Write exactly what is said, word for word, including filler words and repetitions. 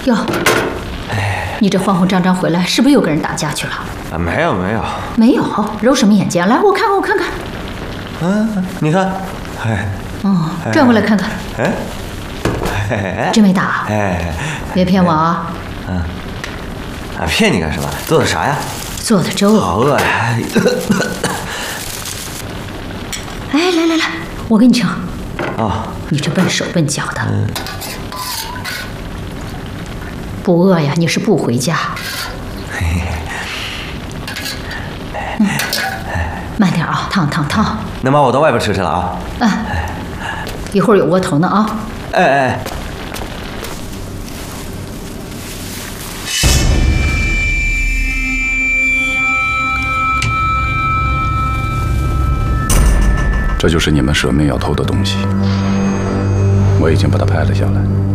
哟，你这慌慌张张回来，是不是又跟人打架去了？ 啊，没有没有没有，揉什么眼睛？来，我看看，我看看。 嗯，你看，哎， 哦，转过来看看。 哎，哎， 真没打？ 哎， 别骗我啊！ 嗯，啊，骗你干什么？做的啥呀？ 做的粥。 好饿呀！ 哎，来来来，我给你盛。 啊， 你这笨手笨脚的。嗯。不饿呀？你是不回家？嗯，慢点啊，烫烫烫！ 那妈，我到外边吃去了啊。 嗯，一会儿有窝头呢啊。 哎哎。 这就是你们舍命要偷的东西，我已经把它拍了下来。